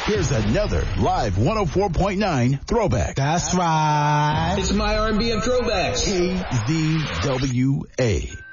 Here's another live 104.9 throwback. That's right. It's my R&B and throwbacks. KZWA.